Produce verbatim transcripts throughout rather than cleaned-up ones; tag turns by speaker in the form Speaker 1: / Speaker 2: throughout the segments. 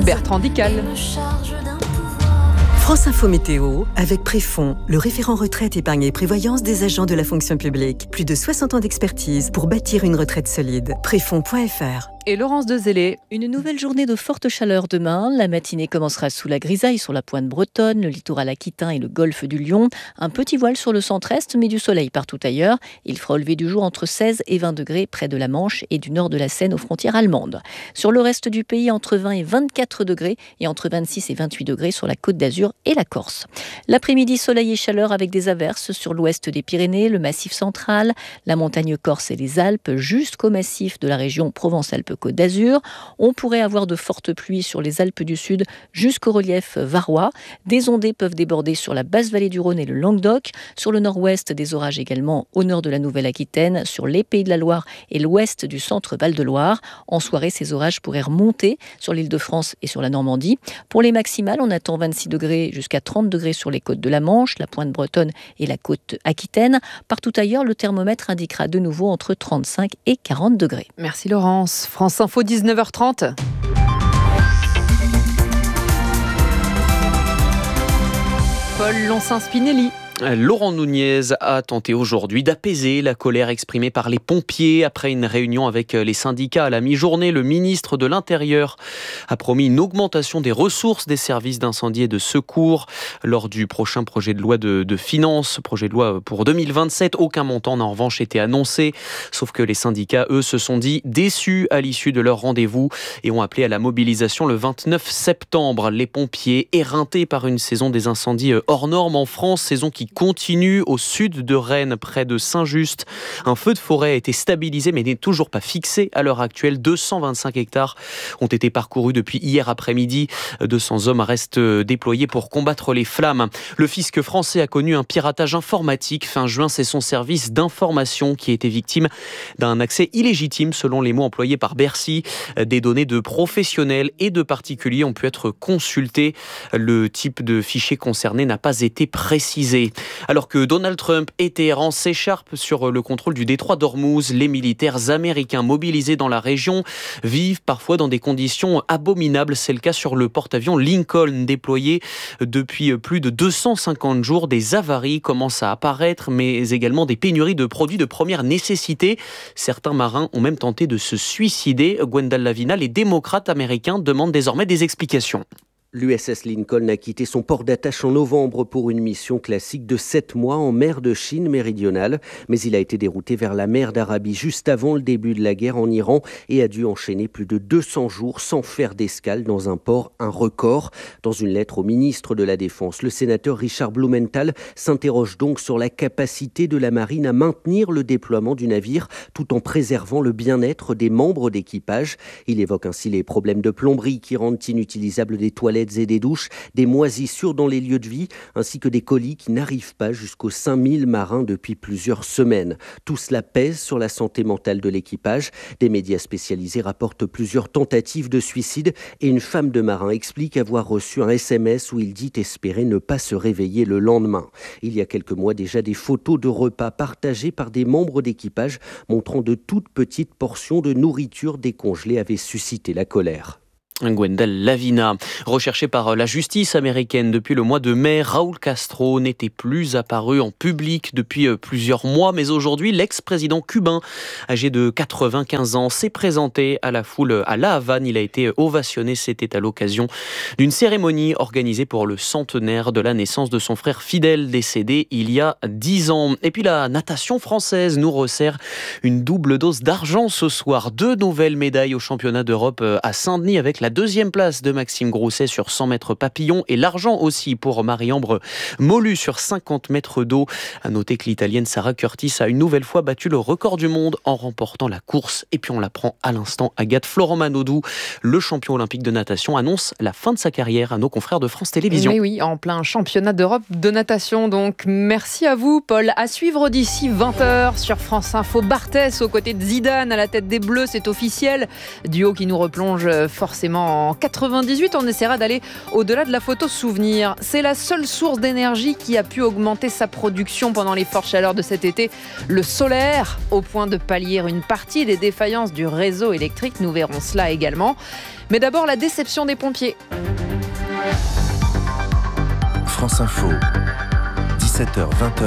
Speaker 1: Bertrand Dical.
Speaker 2: France Info Météo, avec Préfond, le référent retraite, épargne et prévoyance des agents de la fonction publique. Plus de soixante ans d'expertise pour bâtir une retraite solide. Préfond point F R.
Speaker 1: Et Laurence Dezellé.
Speaker 3: Une nouvelle journée de forte chaleur demain. La matinée commencera sous la grisaille sur la pointe bretonne, le littoral aquitain et le golfe du Lion. Un petit voile sur le centre-est, mais du soleil partout ailleurs. Il fera au lever du jour entre seize et vingt degrés près de la Manche et du nord de la Seine aux frontières allemandes. Sur le reste du pays, entre vingt et vingt-quatre degrés et entre vingt-six et vingt-huit degrés sur la Côte d'Azur et la Corse. L'après-midi, soleil et chaleur avec des averses sur l'ouest des Pyrénées, le massif central, la montagne corse et les Alpes, jusqu'au massif de la région Provence-Alpes-Côte d'Azur. On pourrait avoir de fortes pluies sur les Alpes du Sud jusqu'au relief varois. Des ondées peuvent déborder sur la basse vallée du Rhône et le Languedoc. Sur le nord-ouest, des orages également au nord de la Nouvelle-Aquitaine, sur les Pays de la Loire et l'ouest du centre Val-de-Loire. En soirée, ces orages pourraient remonter sur l'Île-de-France et sur la Normandie. Pour les maximales, on attend vingt-six degrés jusqu'à trente degrés sur les côtes de la Manche, la pointe bretonne et la côte aquitaine. Partout ailleurs, le thermomètre indiquera de nouveau entre trente-cinq et quarante degrés.
Speaker 1: Merci Laurence. France Info, dix-neuf heures trente. Paul Loncin-Spinelli.
Speaker 4: Laurent Nunez a tenté aujourd'hui d'apaiser la colère exprimée par les pompiers. Après une réunion avec les syndicats à la mi-journée, le ministre de l'Intérieur a promis une augmentation des ressources des services d'incendie et de secours lors du prochain projet de loi de, de finances, projet de loi pour deux mille vingt-sept. Aucun montant n'a en revanche été annoncé, sauf que les syndicats, eux, se sont dit déçus à l'issue de leur rendez-vous et ont appelé à la mobilisation le vingt-neuf septembre. Les pompiers, éreintés par une saison des incendies hors normes en France, saison qui continue au sud de Rennes, près de Saint-Just. Un feu de forêt a été stabilisé mais n'est toujours pas fixé à l'heure actuelle. deux cent vingt-cinq hectares ont été parcourus depuis hier après-midi. deux cents hommes restent déployés pour combattre les flammes. Le fisc français a connu un piratage informatique. Fin juin, c'est son service d'information qui a été victime d'un accès illégitime, selon les mots employés par Bercy. Des données de professionnels et de particuliers ont pu être consultées. Le type de fichier concerné n'a pas été précisé. Alors que Donald Trump et Téhéran s'écharpent sur le contrôle du détroit d'Ormuz, les militaires américains mobilisés dans la région vivent parfois dans des conditions abominables. C'est le cas sur le porte-avions Lincoln, déployé depuis plus de deux cent cinquante jours. Des avaries commencent à apparaître, mais également des pénuries de produits de première nécessité. Certains marins ont même tenté de se suicider. Gwendal Lavina, les démocrates américains demandent désormais des explications.
Speaker 5: L'U S S Lincoln a quitté son port d'attache en novembre pour une mission classique de sept mois en mer de Chine méridionale. Mais il a été dérouté vers la mer d'Arabie juste avant le début de la guerre en Iran et a dû enchaîner plus de deux cents jours sans faire d'escale dans un port, un record. Dans une lettre au ministre de la Défense, le sénateur Richard Blumenthal s'interroge donc sur la capacité de la marine à maintenir le déploiement du navire tout en préservant le bien-être des membres d'équipage. Il évoque ainsi les problèmes de plomberie qui rendent inutilisables des toilettes et des douches, des moisissures dans les lieux de vie, ainsi que des colis qui n'arrivent pas jusqu'aux cinq mille marins depuis plusieurs semaines. Tout cela pèse sur la santé mentale de l'équipage. Des médias spécialisés rapportent plusieurs tentatives de suicide et une femme de marin explique avoir reçu un S M S où il dit espérer ne pas se réveiller le lendemain. Il y a quelques mois déjà, des photos de repas partagés par des membres d'équipage montrant de toutes petites portions de nourriture décongelée avaient suscité la colère.
Speaker 4: Gwendal Lavina. Recherché par la justice américaine depuis le mois de mai, Raúl Castro n'était plus apparu en public depuis plusieurs mois, mais aujourd'hui, l'ex-président cubain, âgé de quatre-vingt-quinze ans, s'est présenté à la foule à La Havane. Il a été ovationné, c'était à l'occasion d'une cérémonie organisée pour le centenaire de la naissance de son frère Fidel, décédé il y a dix ans. Et puis la natation française nous resserre une double dose d'argent ce soir. Deux nouvelles médailles au championnat d'Europe à Saint-Denis avec la La deuxième place de Maxime Grousset sur cent mètres papillon et l'argent aussi pour Marie-Ambre Molu sur cinquante mètres d'eau. À noter que l'Italienne Sarah Curtis a une nouvelle fois battu le record du monde en remportant la course. Et puis on l'apprend à l'instant, Agathe Florent-Manodou, le champion olympique de natation, annonce la fin de sa carrière à nos confrères de France Télévisions.
Speaker 1: Mais oui, en plein championnat d'Europe de natation. Donc merci à vous Paul. À suivre d'ici vingt heures sur France Info, Barthès aux côtés de Zidane à la tête des Bleus, c'est officiel. Duo qui nous replonge forcément notamment en quatre-vingt-dix-huit. On essaiera d'aller au-delà de la photo souvenir. C'est la seule source d'énergie qui a pu augmenter sa production pendant les fortes chaleurs de cet été. Le solaire, au point de pallier une partie des défaillances du réseau électrique. Nous verrons cela également. Mais d'abord, la déception des pompiers.
Speaker 6: France Info, dix-sept heures vingt.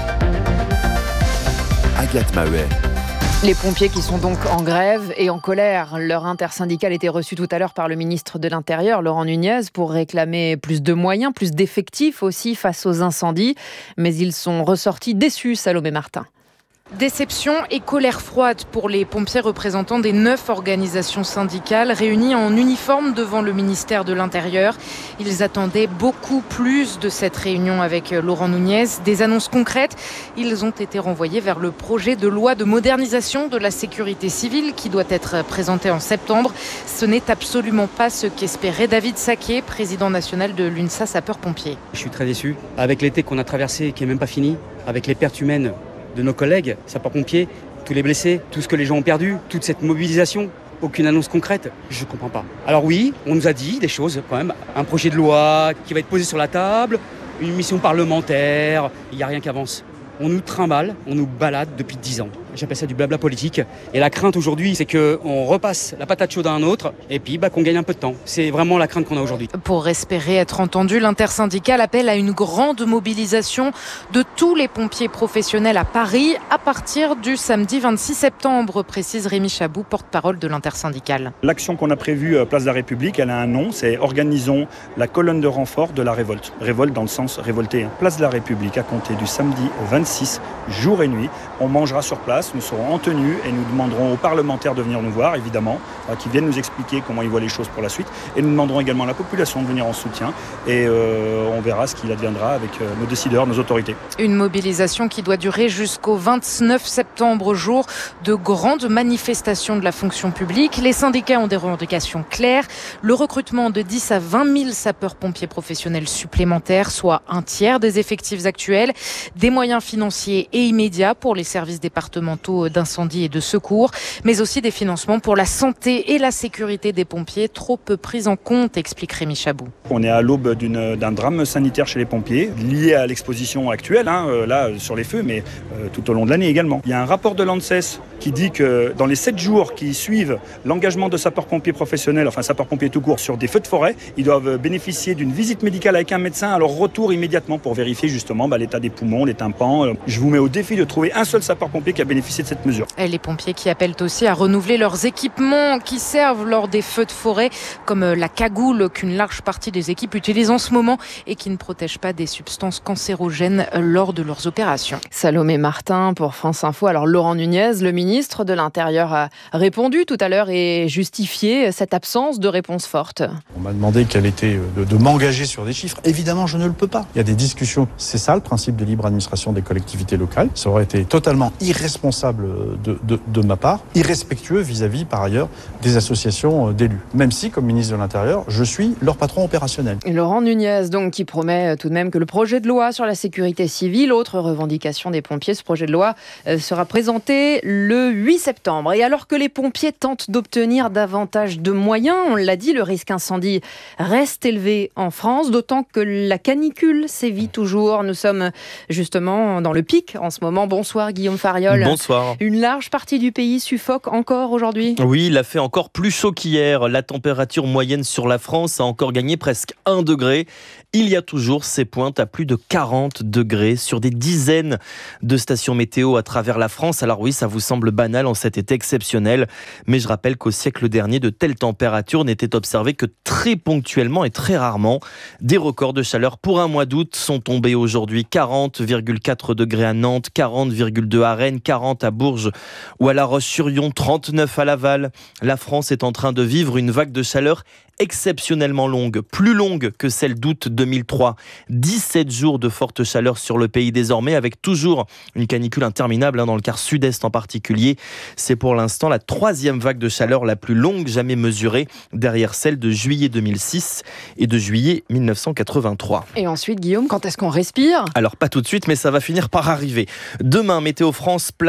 Speaker 6: Agathe Maheuet.
Speaker 1: Les pompiers qui sont donc en grève et en colère. Leur intersyndicale était reçu tout à l'heure par le ministre de l'Intérieur, Laurent Nunez, pour réclamer plus de moyens, plus d'effectifs aussi face aux incendies. Mais ils sont ressortis déçus, Salomé Martin.
Speaker 7: Déception et colère froide pour les pompiers représentants des neuf organisations syndicales réunies en uniforme devant le ministère de l'Intérieur. Ils attendaient beaucoup plus de cette réunion avec Laurent Nunez. Des annonces concrètes, ils ont été renvoyés vers le projet de loi de modernisation de la sécurité civile qui doit être présenté en septembre. Ce n'est absolument pas ce qu'espérait David Saquet, président national de l'UNSA Sapeurs-Pompiers.
Speaker 8: Je suis très déçu. Avec l'été qu'on a traversé et qui n'est même pas fini, avec les pertes humaines de nos collègues sapeurs-pompiers, tous les blessés, tout ce que les gens ont perdu, toute cette mobilisation, aucune annonce concrète, je ne comprends pas. Alors oui, on nous a dit des choses quand même, un projet de loi qui va être posé sur la table, une mission parlementaire, il n'y a rien qui avance. On nous trimballe, on nous balade depuis dix ans. J'appelle ça du blabla politique. Et la crainte aujourd'hui, c'est qu'on repasse la patate chaude à un autre et puis bah, qu'on gagne un peu de temps. C'est vraiment la crainte qu'on a aujourd'hui.
Speaker 7: Pour espérer être entendu, l'intersyndicale appelle à une grande mobilisation de tous les pompiers professionnels à Paris à partir du samedi vingt-six septembre, précise Rémi Chabou, porte-parole de l'intersyndicale.
Speaker 9: L'action qu'on a prévue Place de la République, elle a un nom, c'est « Organisons la colonne de renfort de la révolte ». Révolte dans le sens révolté. Place de la République, à compter du samedi au vingt-six, jour et nuit. On mangera sur place, nous serons en tenue et nous demanderons aux parlementaires de venir nous voir, évidemment, qui viennent nous expliquer comment ils voient les choses pour la suite. Et nous demanderons également à la population de venir en soutien et euh, on verra ce qu'il adviendra avec euh, nos décideurs, nos autorités.
Speaker 7: Une mobilisation qui doit durer jusqu'au vingt-neuf septembre, jour de grandes manifestations de la fonction publique. Les syndicats ont des revendications claires. Le recrutement de dix à vingt mille sapeurs-pompiers professionnels supplémentaires, soit un tiers des effectifs actuels. Des moyens financiers et immédiats pour les services départementaux d'incendie et de secours, mais aussi des financements pour la santé et la sécurité des pompiers, trop peu pris en compte, explique Rémi Chabou.
Speaker 9: On est à l'aube d'une, d'un drame sanitaire chez les pompiers, lié à l'exposition actuelle, hein, là sur les feux, mais euh, tout au long de l'année également. Il y a un rapport de l'ANSES qui dit que dans les sept jours qui suivent l'engagement de sapeurs-pompiers professionnels, enfin sapeurs-pompiers tout court, sur des feux de forêt, ils doivent bénéficier d'une visite médicale avec un médecin à leur retour immédiatement pour vérifier justement bah, l'état des poumons, les tympans. Je vous mets au défi de trouver un seul sapeur-pompier qui a bénéficié de cette mesure.
Speaker 7: Et les pompiers qui appellent aussi à renouveler leurs équipements qui servent lors des feux de forêt, comme la cagoule qu'une large partie des équipes utilisent en ce moment et qui ne protègent pas des substances cancérogènes lors de leurs opérations.
Speaker 1: Salomé Martin pour France Info. Alors Laurent Nunez, le ministre de l'Intérieur, a répondu tout à l'heure et justifié cette absence de réponse forte.
Speaker 10: On m'a demandé quelle était de, de m'engager sur des chiffres. Évidemment, je ne le peux pas. Il y a des discussions. C'est ça le principe de libre administration des collectivités locales. Ça aurait été totalement irresponsable de, de, de ma part, irrespectueux vis-à-vis par ailleurs des associations d'élus. Même si, comme ministre de l'Intérieur, je suis leur patron opérationnel.
Speaker 1: Et Laurent Nunez, donc, qui promet tout de même que le projet de loi sur la sécurité civile, autre revendication des pompiers, ce projet de loi euh, sera présenté le huit septembre. Et alors que les pompiers tentent d'obtenir davantage de moyens, on l'a dit, le risque incendie reste élevé en France, d'autant que la canicule sévit toujours. Nous sommes justement dans le pic en ce moment. Bonsoir Guillaume Fariol.
Speaker 11: Bonsoir.
Speaker 1: Une large partie du pays suffoque encore aujourd'hui.
Speaker 11: Oui, il a fait encore plus chaud qu'hier. La température moyenne sur la France a encore gagné presque un degré. Il y a toujours ces pointes à plus de quarante degrés sur des dizaines de stations météo à travers la France. Alors oui, ça vous semble banal en cet été exceptionnel, mais je rappelle qu'au siècle dernier, de telles températures n'étaient observées que très ponctuellement et très rarement. Des records de chaleur pour un mois d'août sont tombés aujourd'hui. quarante virgule quatre degrés à Nantes, quarante virgule deux à Rennes, quarante à Bourges ou à La Roche-sur-Yon, trente-neuf à Laval. La France est en train de vivre une vague de chaleur exceptionnellement longue, plus longue que celle d'août deux mille trois. dix-sept jours de forte chaleur sur le pays désormais, avec toujours une canicule interminable hein, dans le quart sud-est en particulier. C'est pour l'instant la troisième vague de chaleur la plus longue jamais mesurée, derrière celle de juillet deux mille six et de juillet mille neuf cent quatre-vingt-trois.
Speaker 1: Et ensuite, Guillaume, quand est-ce qu'on respire ?
Speaker 11: Alors pas tout de suite, mais ça va finir par arriver. Demain, Météo France place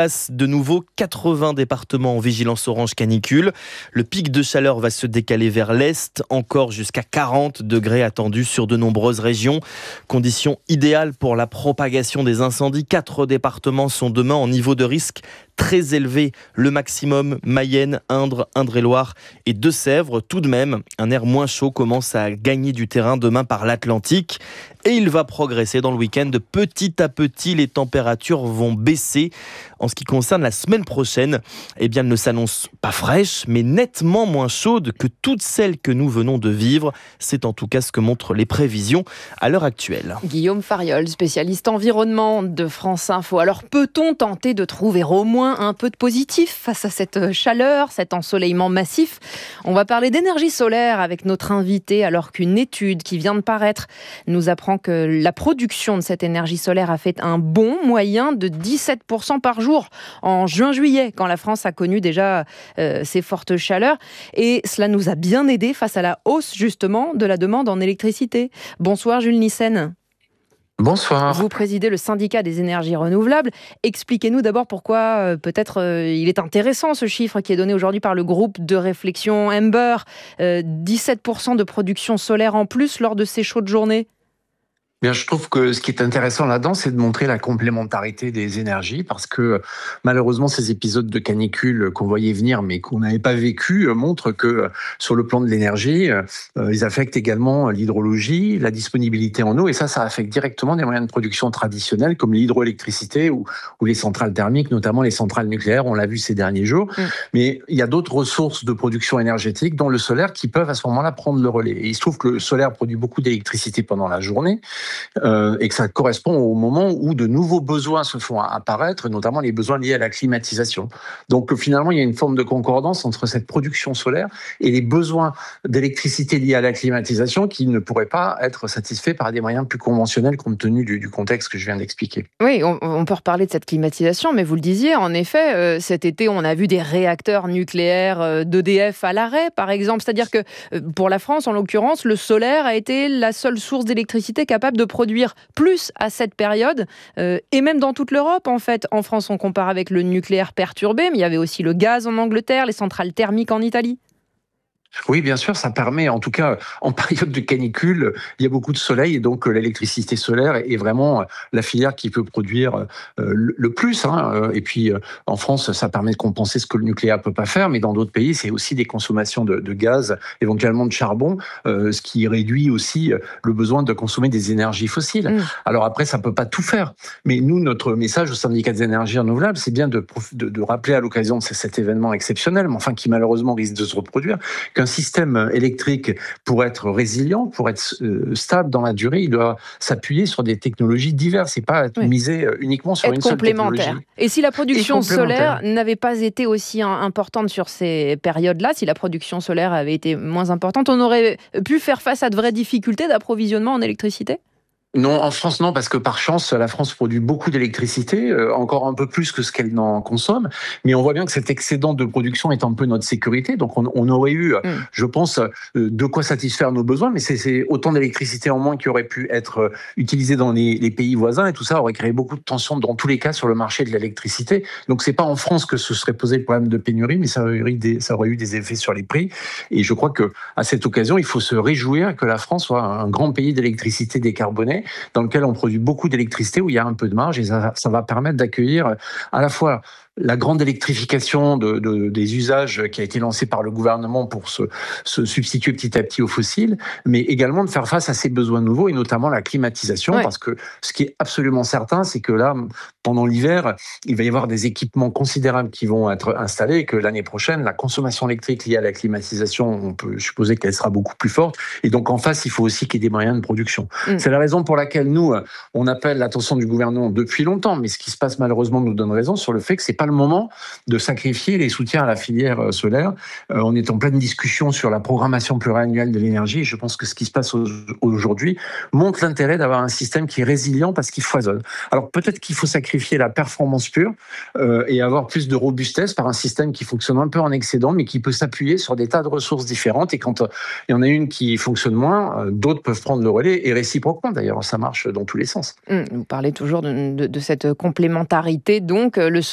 Speaker 11: place de nouveau quatre-vingts départements en vigilance orange canicule. Le pic de chaleur va se décaler vers l'est, encore jusqu'à quarante degrés attendus sur de nombreuses régions. Conditions idéales pour la propagation des incendies. Quatre départements sont demain en niveau de risque très élevé. Le maximum, Mayenne, Indre, Indre-et-Loire et Deux-Sèvres. Tout de même, un air moins chaud commence à gagner du terrain demain par l'Atlantique. Et il va progresser dans le week-end. Petit à petit, les températures vont baisser. En ce qui concerne la semaine prochaine, eh bien, elle ne s'annonce pas fraîche, mais nettement moins chaude que toutes celles que nous venons de vivre. C'est en tout cas ce que montrent les prévisions à l'heure actuelle.
Speaker 1: Guillaume Fariol, spécialiste environnement de France Info. Alors, peut-on tenter de trouver au moins un peu de positif face à cette chaleur, cet ensoleillement massif? On va parler d'énergie solaire avec notre invité, alors qu'une étude qui vient de paraître nous apprend que la production de cette énergie solaire a fait un bond moyen de dix-sept pour cent par jour en juin-juillet, quand la France a connu déjà euh, ces fortes chaleurs. Et cela nous a bien aidé face à la hausse justement de la demande en électricité. Bonsoir Jules Nissen.
Speaker 12: Bonsoir.
Speaker 1: Vous présidez le syndicat des énergies renouvelables. Expliquez-nous d'abord pourquoi euh, peut-être euh, il est intéressant ce chiffre qui est donné aujourd'hui par le groupe de réflexion Ember. Euh, dix-sept pour cent de production solaire en plus lors de ces chaudes journées.
Speaker 12: Bien, je trouve que ce qui est intéressant là-dedans, c'est de montrer la complémentarité des énergies, parce que malheureusement, ces épisodes de canicule qu'on voyait venir, mais qu'on n'avait pas vécu, montrent que sur le plan de l'énergie, euh, ils affectent également l'hydrologie, la disponibilité en eau, et ça, ça affecte directement des moyens de production traditionnels comme l'hydroélectricité ou, ou les centrales thermiques, notamment les centrales nucléaires, on l'a vu ces derniers jours. Mmh. Mais il y a d'autres ressources de production énergétique, dont le solaire, qui peuvent à ce moment-là prendre le relais. Et il se trouve que le solaire produit beaucoup d'électricité pendant la journée, Euh, et que ça correspond au moment où de nouveaux besoins se font apparaître, notamment les besoins liés à la climatisation. Donc finalement, il y a une forme de concordance entre cette production solaire et les besoins d'électricité liés à la climatisation qui ne pourraient pas être satisfaits par des moyens plus conventionnels compte tenu du, du contexte que je viens d'expliquer.
Speaker 1: Oui, on, on peut reparler de cette climatisation, mais vous le disiez, en effet, euh, cet été, on a vu des réacteurs nucléaires euh, d'E D F à l'arrêt, par exemple. C'est-à-dire que euh, pour la France, en l'occurrence, le solaire a été la seule source d'électricité capable de produire plus à cette période, euh, et même dans toute l'Europe, en fait. En France, on compare avec le nucléaire perturbé, mais il y avait aussi le gaz en Angleterre, les centrales thermiques en Italie.
Speaker 12: Oui, bien sûr, ça permet, en tout cas, en période de canicule, il y a beaucoup de soleil et donc l'électricité solaire est vraiment la filière qui peut produire le plus. Hein. Et puis, en France, ça permet de compenser ce que le nucléaire ne peut pas faire, mais dans d'autres pays, c'est aussi des consommations de, de gaz, éventuellement de charbon, euh, ce qui réduit aussi le besoin de consommer des énergies fossiles. Mmh. Alors après, ça ne peut pas tout faire. Mais nous, notre message au syndicat des énergies renouvelables, c'est bien de, de, de rappeler à l'occasion de cet événement exceptionnel, mais enfin qui malheureusement risque de se reproduire, qu'un système électrique, pour être résilient, pour être stable dans la durée, il doit s'appuyer sur des technologies diverses et pas être oui. misé uniquement sur être une seule technologie.
Speaker 1: Et si la production solaire n'avait pas été aussi importante sur ces périodes-là, si la production solaire avait été moins importante, on aurait pu faire face à de vraies difficultés d'approvisionnement en électricité ?
Speaker 12: Non, en France, non, parce que par chance, la France produit beaucoup d'électricité, euh, encore un peu plus que ce qu'elle n'en consomme. Mais on voit bien que cet excédent de production est un peu notre sécurité. Donc, on, on aurait eu, mm. je pense, euh, de quoi satisfaire nos besoins. Mais c'est, c'est autant d'électricité en moins qui aurait pu être euh, utilisée dans les, les pays voisins. Et tout ça aurait créé beaucoup de tensions, dans tous les cas, sur le marché de l'électricité. Donc, c'est pas en France que se serait posé le problème de pénurie, mais ça aurait eu des, ça aurait eu des effets sur les prix. Et je crois que à cette occasion, il faut se réjouir que la France soit un grand pays d'électricité décarbonée, dans lequel on produit beaucoup d'électricité, où il y a un peu de marge, et ça, ça va permettre d'accueillir à la fois la grande électrification de, de, des usages qui a été lancée par le gouvernement pour se, se substituer petit à petit aux fossiles, mais également de faire face à ces besoins nouveaux, et notamment la climatisation, ouais. parce que ce qui est absolument certain, c'est que là, pendant l'hiver, il va y avoir des équipements considérables qui vont être installés, et que l'année prochaine, la consommation électrique liée à la climatisation, on peut supposer qu'elle sera beaucoup plus forte, et donc en face, il faut aussi qu'il y ait des moyens de production. Mmh. C'est la raison pour laquelle nous, on appelle l'attention du gouvernement depuis longtemps, mais ce qui se passe malheureusement nous donne raison sur le fait que c'est pas le moment de sacrifier les soutiens à la filière solaire. Euh, on est en pleine discussion sur la programmation pluriannuelle de l'énergie, et je pense que ce qui se passe aujourd'hui montre l'intérêt d'avoir un système qui est résilient parce qu'il foisonne. Alors peut-être qu'il faut sacrifier la performance pure euh, et avoir plus de robustesse par un système qui fonctionne un peu en excédent, mais qui peut s'appuyer sur des tas de ressources différentes, et quand euh, il y en a une qui fonctionne moins, euh, d'autres peuvent prendre le relais, et réciproquement d'ailleurs, ça marche dans tous les sens.
Speaker 1: Mmh, vous parlez toujours de, de, de cette complémentarité, donc le solaire filière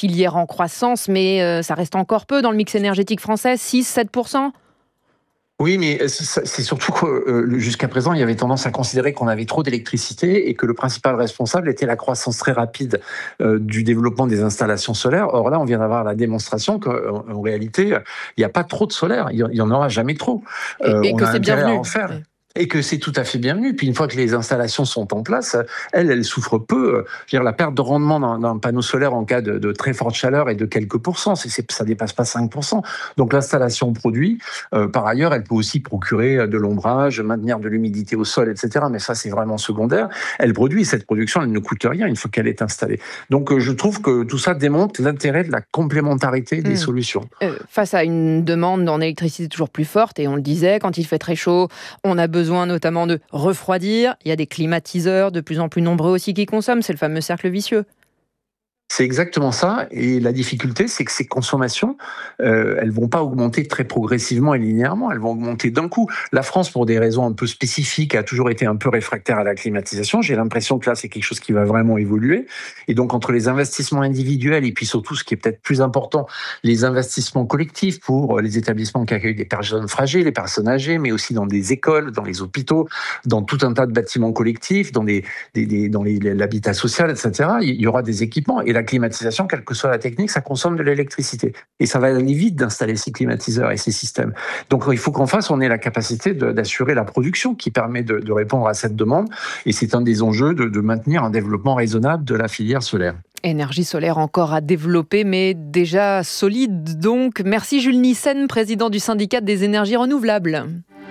Speaker 1: filière en croissance, mais euh, ça reste encore peu dans le mix énergétique français, six à sept pour cent.
Speaker 12: Oui, mais c'est surtout que jusqu'à présent, il y avait tendance à considérer qu'on avait trop d'électricité et que le principal responsable était la croissance très rapide du développement des installations solaires. Or là, on vient d'avoir la démonstration qu'en réalité, il n'y a pas trop de solaire. Il n'y en aura jamais trop.
Speaker 1: Et, et
Speaker 12: on
Speaker 1: que
Speaker 12: a
Speaker 1: c'est bienvenu.
Speaker 12: À en faire. Oui. Et que c'est tout à fait bienvenu. Puis une fois que les installations sont en place, elles, elles souffrent peu. Je veux dire, la perte de rendement d'un, d'un panneau solaire en cas de, de très forte chaleur est de quelques pourcents. C'est, c'est, ça dépasse pas cinq pour cent. Donc l'installation produit. Euh, par ailleurs, elle peut aussi procurer de l'ombrage, maintenir de l'humidité au sol, et cetera. Mais ça, c'est vraiment secondaire. Elle produit. Cette production, elle ne coûte rien une fois qu'elle est installée. Donc je trouve que tout ça démontre l'intérêt de la complémentarité des mmh. solutions.
Speaker 1: Euh, face à une demande en électricité toujours plus forte, et on le disait, quand il fait très chaud, on a besoin besoin notamment de refroidir. Il y a des climatiseurs de plus en plus nombreux aussi qui consomment. C'est le fameux cercle vicieux.
Speaker 12: C'est exactement ça. Et la difficulté, c'est que ces consommations, euh, elles vont pas augmenter très progressivement et linéairement. Elles vont augmenter d'un coup. La France, pour des raisons un peu spécifiques, a toujours été un peu réfractaire à la climatisation. J'ai l'impression que là, c'est quelque chose qui va vraiment évoluer. Et donc, entre les investissements individuels et puis surtout, ce qui est peut-être plus important, les investissements collectifs pour les établissements qui accueillent des personnes fragiles, les personnes âgées, mais aussi dans des écoles, dans les hôpitaux, dans tout un tas de bâtiments collectifs, dans des, des, des dans les, l'habitat social, et cetera. Il y aura des équipements. Et la climatisation, quelle que soit la technique, ça consomme de l'électricité. Et ça va aller vite d'installer ces climatiseurs et ces systèmes. Donc il faut qu'en face, on ait la capacité de, d'assurer la production qui permet de, de répondre à cette demande. Et c'est un des enjeux de, de maintenir un développement raisonnable de la filière solaire.
Speaker 1: Énergie solaire encore à développer, mais déjà solide. Donc, merci Jules Nyssen, président du syndicat des énergies renouvelables.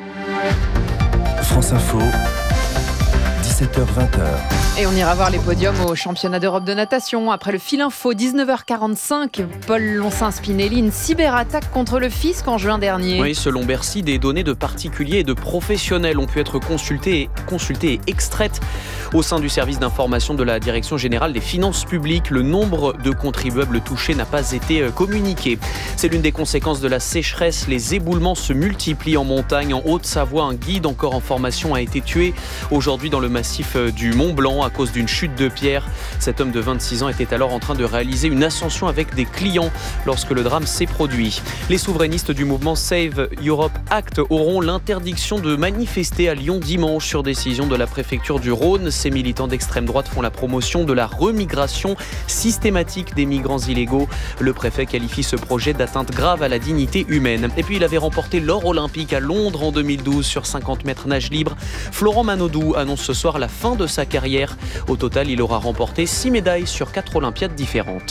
Speaker 6: France Info, dix-sept heures vingt.
Speaker 1: Et on ira voir les podiums au championnat d'Europe de natation. Après le fil info, dix-neuf heures quarante-cinq, Paul Loncin-Spinelli, une cyberattaque contre le fisc en juin dernier.
Speaker 4: Oui, selon Bercy, des données de particuliers et de professionnels ont pu être consultées et, consultées et extraites au sein du service d'information de la Direction générale des finances publiques. Le nombre de contribuables touchés n'a pas été communiqué. C'est l'une des conséquences de la sécheresse. Les éboulements se multiplient en montagne. En Haute-Savoie, un guide encore en formation a été tué aujourd'hui dans le massif du Mont-Blanc à cause d'une chute de pierre. Cet homme de vingt-six ans était alors en train de réaliser une ascension avec des clients lorsque le drame s'est produit. Les souverainistes du mouvement Save Europe Act auront l'interdiction de manifester à Lyon dimanche sur décision de la préfecture du Rhône. Ces militants d'extrême droite font la promotion de la remigration systématique des migrants illégaux. Le préfet qualifie ce projet d'atteinte grave à la dignité humaine. Et puis il avait remporté l'or olympique à Londres en deux mille douze sur cinquante mètres nage libre. Florent Manodou annonce ce soir la fin de sa carrière. Au total, il aura remporté six médailles sur quatre Olympiades différentes.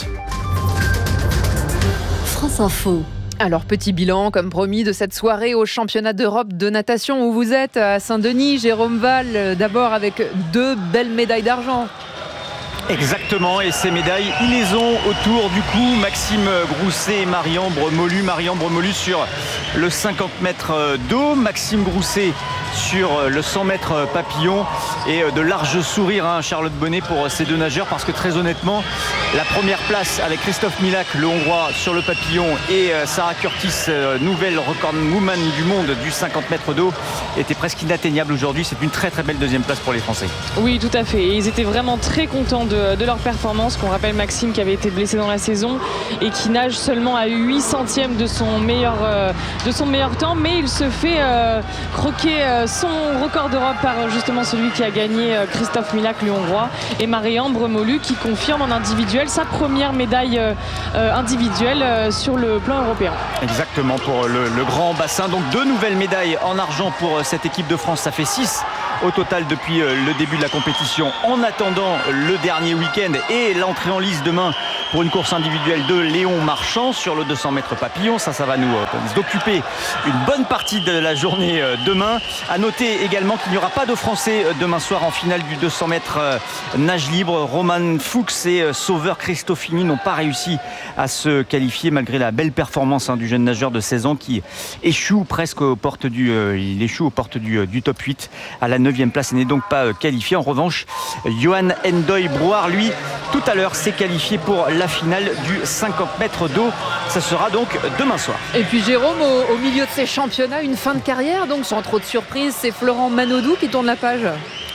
Speaker 3: France Info.
Speaker 1: Alors, petit bilan, comme promis, de cette soirée au championnat d'Europe de natation où vous êtes à Saint-Denis. Jérôme Val, d'abord avec deux belles médailles d'argent.
Speaker 13: Exactement, et ces médailles, ils les ont autour du cou. Maxime Grousset et Marie-Ambre Molu. Marie-Ambre Molu sur le cinquante mètres d'eau. Maxime Grousset sur le cent mètres papillon. Et de larges sourires, hein, Charlotte Bonnet, pour ces deux nageurs, parce que très honnêtement, la première place avec Christophe Milak, le Hongrois, sur le papillon, et Sarah Curtis, nouvelle record woman du monde du cinquante mètres d'eau, était presque inatteignable aujourd'hui. C'est une très très belle deuxième place pour les Français.
Speaker 14: Oui, tout à fait. Et ils étaient vraiment très contents de, de leur performance. Qu'on rappelle Maxime qui avait été blessé dans la saison et qui nage seulement à huit centièmes de son meilleur, euh, de son meilleur temps, mais il se fait euh, croquer euh, son record d'Europe par justement celui qui a gagné, euh, Christophe Milak, le Hongrois, et Marie-Ambre Molu qui confirme en individuel sa première médaille euh, individuelle euh, sur le plan européen.
Speaker 13: Exactement, pour le, le grand bassin. Donc deux nouvelles médailles en argent pour cette équipe de France. Ça fait six au total depuis le début de la compétition. En attendant le dernier week-end et l'entrée en lice demain pour une course individuelle de Léon Marchand sur le deux cents mètres papillon. Ça, ça va nous euh, occuper une bonne partie de la journée euh, demain. À noter également qu'il n'y aura pas de Français euh, demain soir en finale du deux cents mètres euh, nage libre. Roman Fuchs et euh, Sauveur Christofini n'ont pas réussi à se qualifier malgré la belle performance hein, du jeune nageur de seize ans qui échoue presque aux portes du, euh, il échoue aux portes du, euh, du top huit à la neuvième place et n'est donc pas euh, qualifié. En revanche, Johan Endoy Brouard, lui, tout à l'heure, s'est qualifié pour la finale du cinquante mètres d'eau. Ça sera donc demain soir.
Speaker 1: Et puis Jérôme, au, au milieu de ces championnats, une fin de carrière, donc sans trop de surprise, c'est Florent Manodou qui tourne la page.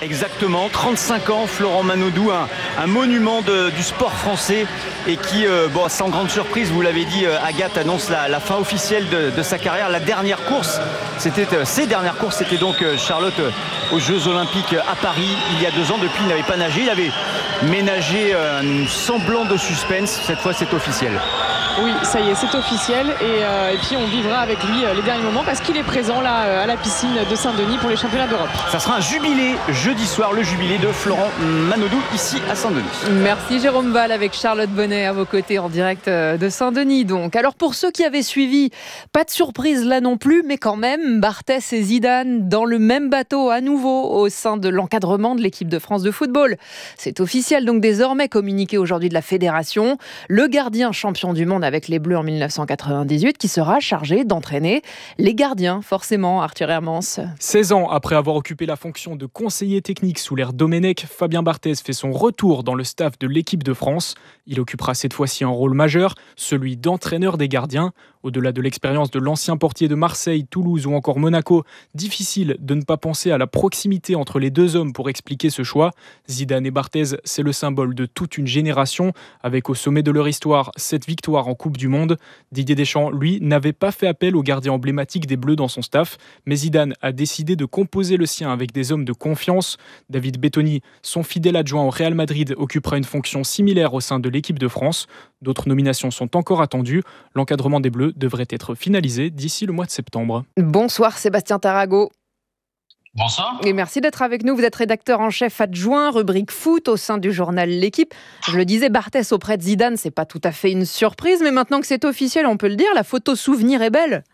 Speaker 13: Exactement, trente-cinq ans, Florent Manodou, un, un monument de, du sport français et qui, euh, bon, sans grande surprise, vous l'avez dit, euh, Agathe annonce la, la fin officielle de, de sa carrière. La dernière course, c'était, euh, ses dernières courses, c'était donc euh, Charlotte euh, aux Jeux Olympiques à Paris il y a deux ans. Depuis, il n'avait pas nagé, il avait ménagé un semblant de suspense. Cette fois, c'est officiel.
Speaker 14: Oui, ça y est, c'est officiel et, euh, et puis on vivra avec lui euh, les derniers moments parce qu'il est présent là euh, à la piscine de Saint-Denis pour les championnats d'Europe.
Speaker 13: Ça sera un jubilé jeudi soir, le jubilé de Florent Manodou ici à Saint-Denis.
Speaker 1: Merci Jérôme Val avec Charlotte Bonnet à vos côtés en direct de Saint-Denis. Donc, alors pour ceux qui avaient suivi, pas de surprise là non plus, mais quand même, Barthès et Zidane dans le même bateau à nouveau au sein de l'encadrement de l'équipe de France de football. C'est officiel donc désormais communiqué aujourd'hui de la fédération. Le gardien champion du monde avec les Bleus en dix-neuf cent quatre-vingt-dix-huit qui sera chargé d'entraîner les gardiens, forcément, Arthur Hermance.
Speaker 15: seize ans après avoir occupé la fonction de conseiller technique sous l'ère Domenech, Fabien Barthez fait son retour dans le staff de l'équipe de France. Il occupera cette fois-ci un rôle majeur, celui d'entraîneur des gardiens. Au-delà de l'expérience de l'ancien portier de Marseille, Toulouse ou encore Monaco, difficile de ne pas penser à la proximité entre les deux hommes pour expliquer ce choix. Zidane et Barthez, c'est le symbole de toute une génération, avec au sommet de leur histoire cette victoire en Coupe du Monde. Didier Deschamps, lui, n'avait pas fait appel au gardien emblématique des Bleus dans son staff, mais Zidane a décidé de composer le sien avec des hommes de confiance. David Bettoni, son fidèle adjoint au Real Madrid, occupera une fonction similaire au sein de l'équipe de France. D'autres nominations sont encore attendues. L'encadrement des Bleus devrait être finalisé d'ici le mois de septembre.
Speaker 1: Bonsoir Sébastien Tarago.
Speaker 16: Bonsoir.
Speaker 1: Et merci d'être avec nous. Vous êtes rédacteur en chef adjoint, rubrique foot au sein du journal L'Équipe. Je le disais, Barthès auprès de Zidane, c'est pas tout à fait une surprise, mais maintenant que c'est officiel, on peut le dire, la photo souvenir est belle.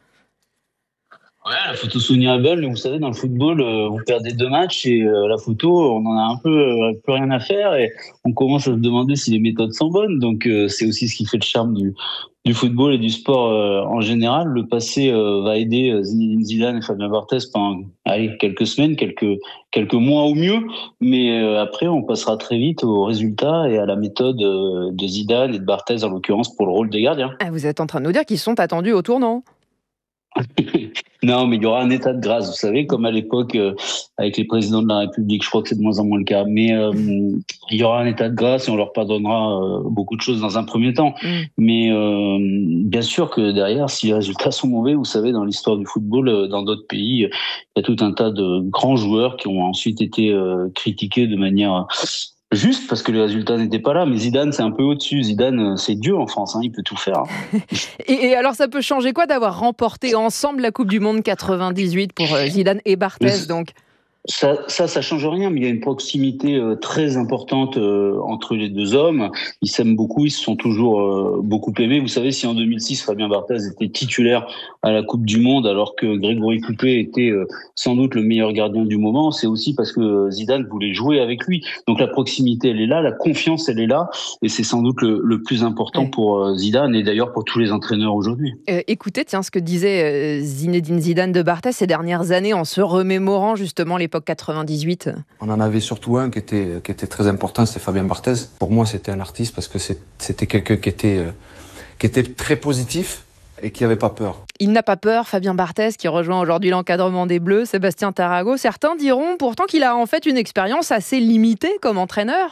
Speaker 16: Ouais, la photo souvenir est belle, mais vous savez, dans le football, euh, vous perdez deux matchs et euh, la photo, on en a un peu euh, plus rien à faire et on commence à se demander si les méthodes sont bonnes. Donc euh, c'est aussi ce qui fait le charme du, du football et du sport euh, en général. Le passé euh, va aider euh, Zinedine Zidane et Fabien Barthez pendant allez, quelques semaines, quelques, quelques mois au mieux, mais euh, après on passera très vite aux résultats et à la méthode euh, de Zidane et de Barthez en l'occurrence pour le rôle des gardiens.
Speaker 1: Ah, vous êtes en train de nous dire qu'ils sont attendus au tournant.
Speaker 16: Non, mais il y aura un état de grâce, vous savez, comme à l'époque euh, avec les présidents de la République. Je crois que c'est de moins en moins le cas. Mais euh, il y aura un état de grâce et on leur pardonnera euh, beaucoup de choses dans un premier temps. Mm. Mais euh, bien sûr que derrière, si les résultats sont mauvais, vous savez, dans l'histoire du football, euh, dans d'autres pays, il y a tout un tas de grands joueurs qui ont ensuite été euh, critiqués de manière juste parce que les résultats n'étaient pas là. Mais Zidane, c'est un peu au-dessus. Zidane, c'est Dieu en France, hein, il peut tout faire. Hein.
Speaker 1: et, et alors, ça peut changer quoi d'avoir remporté ensemble la Coupe du Monde quatre-vingt-dix-huit pour euh, Zidane et Barthez, donc?
Speaker 16: Ça, ça, ça change rien, mais il y a une proximité euh, très importante euh, entre les deux hommes. Ils s'aiment beaucoup, ils se sont toujours euh, beaucoup aimés. Vous savez, si en deux mille six, Fabien Barthez était titulaire à la Coupe du Monde, alors que Grégory Coupet était euh, sans doute le meilleur gardien du moment, c'est aussi parce que Zidane voulait jouer avec lui. Donc la proximité, elle est là, la confiance, elle est là, et c'est sans doute le, le plus important ouais. pour euh, Zidane et d'ailleurs pour tous les entraîneurs aujourd'hui.
Speaker 1: Euh, écoutez, tiens, ce que disait euh, Zinedine Zidane de Barthez ces dernières années en se remémorant justement l'époque quatre-vingt-dix-huit.
Speaker 17: On en avait surtout un qui était, qui était très important, c'est Fabien Barthez. Pour moi, c'était un artiste parce que c'est, c'était quelqu'un qui était, euh, qui était très positif et qui n'avait pas peur.
Speaker 1: Il n'a pas peur, Fabien Barthez, qui rejoint aujourd'hui l'encadrement des Bleus, Sébastien Tarago. Certains diront pourtant qu'il a en fait une expérience assez limitée comme entraîneur.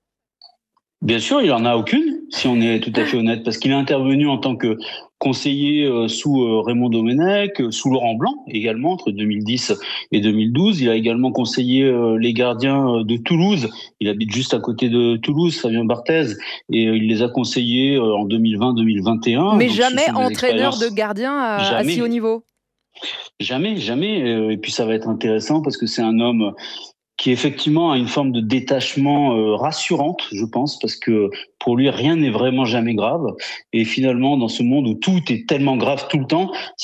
Speaker 16: Bien sûr, il n'en a aucune, si on est tout à fait honnête, parce qu'il est intervenu en tant que conseiller euh, sous euh, Raymond Domenech, euh, sous Laurent Blanc également, entre deux mille dix et deux mille douze. Il a également conseillé euh, les gardiens euh, de Toulouse. Il habite juste à côté de Toulouse, Fabien Barthez, et euh, il les a conseillés euh, en deux mille vingt deux mille vingt et un.
Speaker 1: Mais donc, jamais entraîneur de gardien à, à si haut niveau.
Speaker 16: Jamais, jamais. Et puis ça va être intéressant parce que c'est un homme qui effectivement a une forme de détachement euh, rassurante, je pense, parce que pour lui, rien n'est vraiment jamais grave. Et finalement, dans ce monde où tout est tellement grave tout le temps,